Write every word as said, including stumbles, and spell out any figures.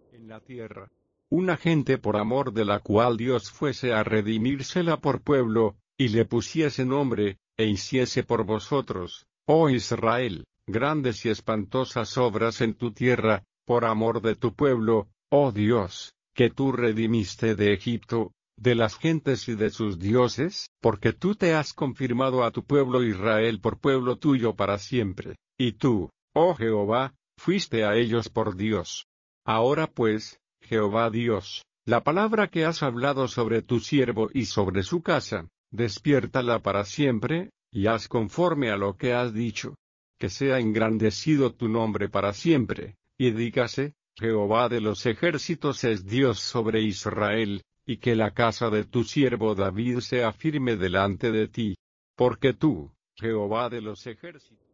en la tierra. Una gente por amor de la cual Dios fuese a redimírsela por pueblo, y le pusiese nombre, e hiciese por vosotros, oh Israel, grandes y espantosas obras en tu tierra, por amor de tu pueblo, oh Dios, que tú redimiste de Egipto, de las gentes y de sus dioses, porque tú te has confirmado a tu pueblo Israel por pueblo tuyo para siempre, y tú, oh Jehová, fuiste a ellos por Dios. Ahora pues, Jehová Dios, la palabra que has hablado sobre tu siervo y sobre su casa, despiértala para siempre, y haz conforme a lo que has dicho. Que sea engrandecido tu nombre para siempre, y dígase, Jehová de los ejércitos es Dios sobre Israel, y que la casa de tu siervo David sea firme delante de ti. Porque tú, Jehová de los ejércitos,